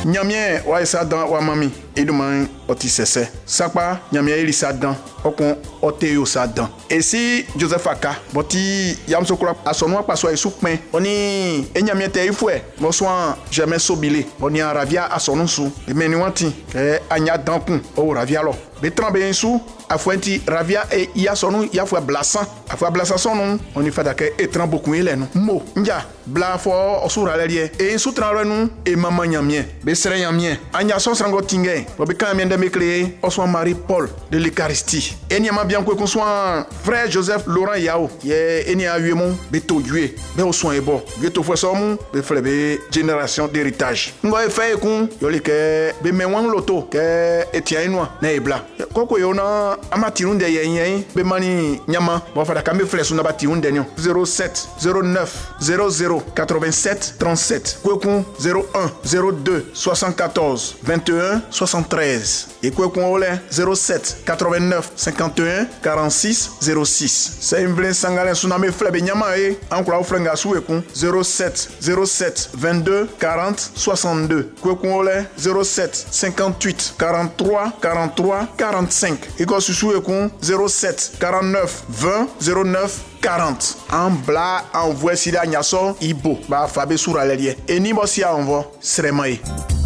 nyamie wa isa dan wa mami eduman oti sese sakpa nyamie ili sa dan okun oteyo sa dan esi Joseph Aka boti yamsokura asonu apaso isupin oni enyamie te ifue mo so jamais sobile oni ravia asonu su emeni wanti ke anya dankun o ravia lo betrambe su afuenti ravia e ya sonu ya fwa blasa sonu oni fada ke etran beaucoup ele no mo nja bla fo osura lelie e su tranro nu e mama nyamie be sere nyamie anya so srango tinge bo be kan mien de mekle oso Marie Paul de l'Eucharistie eni ma bien ko so frère Joseph Laurent Yao ye eni a yemo be to yue be oso ebo ye to fo so mu be fle be génération d'héritage ngo e fe kun yo le ke be menwan loto ke Etienne noa na ebla koko yo na amatirunde yen be mani nyama bo fada kambe flesu na batirunde nyo 07 09 00 87 37 kwekun 01 02 74 21 73 et kwekun ole 07 89 51 46 06 c'est une sangale suname flebe nyama e ankura ofrenga suwekun 07 07 22 40 62 kwekun ole 07 58 43 43 45 et ko suwekun 07 49 20 09 40 en bla envoie sida nyaso ibo ba fabe sura lelie eni bosia envo sremae